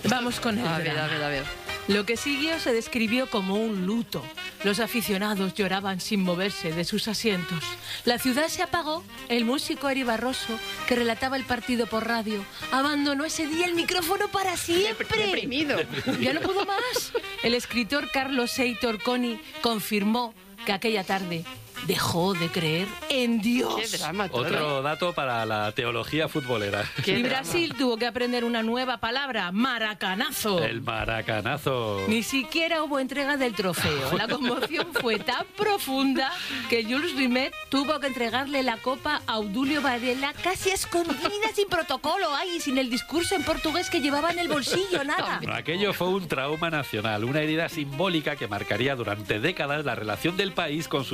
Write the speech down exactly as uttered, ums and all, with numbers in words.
Vamos con el A ver, drama. a ver, a ver. Lo que siguió se describió como un luto. Los aficionados lloraban sin moverse de sus asientos. La ciudad se apagó. El músico Eri Barroso, que relataba el partido por radio, abandonó ese día el micrófono para siempre. Deprimido. Ya no pudo más. El escritor Carlos Heitor Coni confirmó que aquella tarde dejó de creer en Dios. Qué drama todo. Otro dato para la teología futbolera. Qué Y drama. Brasil tuvo que aprender una nueva palabra, maracanazo. El maracanazo. Ni siquiera hubo entrega del trofeo. La conmoción fue tan profunda que Jules Rimet tuvo que entregarle la copa a Obdulio Varela casi escondida, sin protocolo, ay, sin el discurso en portugués que llevaba en el bolsillo, nada. Aquello fue un trauma nacional, una herida simbólica que marcaría durante décadas la relación del país con su